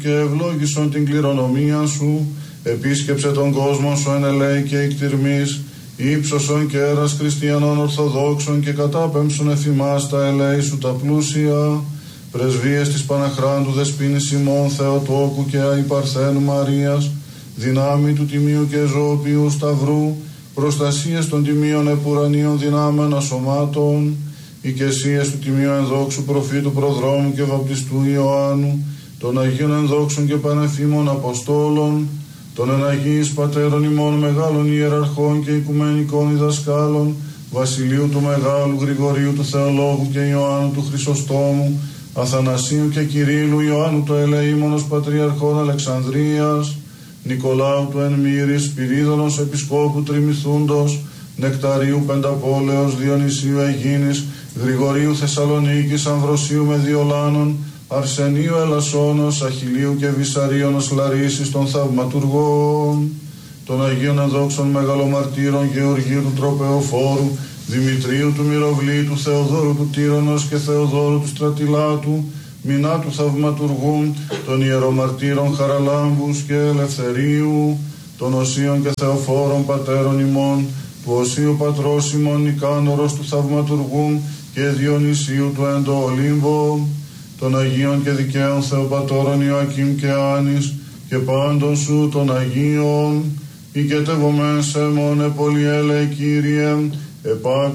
και ευλόγησον την κληρονομία σου, επίσκεψε τον κόσμο σου εν ελέη και εκτιρμής, ύψωσον και έρας χριστιανών ορθοδόξων και κατάπεμψον εφημάς τα ελέη σου τα πλούσια, πρεσβείες της Παναχράντου Δεσποίνης ημών Θεοτόκου και Αϊπαρθένου Μαρίας, δυνάμει του Τιμίου και Ζωοποιού Σταυρού, προστασίες των Τιμίων Επουρανίων δυνάμενα σωμάτων, οικεσίες του Τιμίου Ενδόξου Προφήτου Προδρόμου και Βαπτιστού Ιωάννου, των Αγίων Ενδόξων και Πανεφήμων Αποστόλων, των εναγίης Πατέρων ημών μεγάλων ιεραρχών και οικουμενικών διδασκάλων, Βασιλείου του Μεγάλου, Γρηγορίου του Θεολόγου και Ιωάννου του Χρυσοστόμου, Αθανασίου και Κυρίλλου, Ιωάννου του Ελεήμονος Πατριαρχών Αλεξανδρίας, Νικολάου του Ενμύρης, Σπυρίδωνος Επισκόπου Τριμηθούντος, Νεκταρίου Πενταπόλεως, Διονυσίου Αιγίνης, Γρηγορίου Θεσσαλονίκης, Αμβροσίου Μεδιολάνων, Αρσενίου Ελασσόνος, Αχιλίου και Βυσαρίωνος Λαρίσης των Θαυματουργών, των Αγίων Ενδόξων Μεγαλομαρτύρων Γεωργίου του Τροπεοφόρου, Δημητρίου του Μυροβλήτου, Θεοδόρου του Τύρονος και Θεοδόρου του Στρατιλάτου, Μινά του Θαυματουργού, των Ιερομαρτύρων Χαραλάμπους και Ελευθερίου, των Οσίων και Θεοφόρων Πατέρων ημών, του Οσίου Πατρός ημών Νικάνορος του Θαυματουργού και Διονυσίου του Εντοολύμβο, των Αγίων και Δικαίων Θεοπατώρων Ιωακήμ και Άνης και πάντων σου των Αγίων, οικετεύομεν σε μόνε πολυέλε Κύριε,